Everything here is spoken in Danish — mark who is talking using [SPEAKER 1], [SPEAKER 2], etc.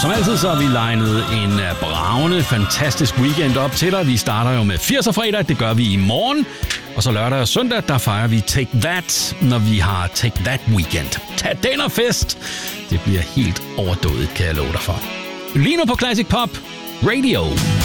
[SPEAKER 1] Som altid så har vi legnet en bravende, fantastisk weekend op til dig. Vi starter jo med 80'er fredag, det gør vi i morgen. Og så lørdag og søndag, der fejrer vi Take That, når vi har Take That Weekend. Tag den og fest! Det bliver helt overdådigt, kan jeg love dig for. Lige nu på Classic Pop Radio.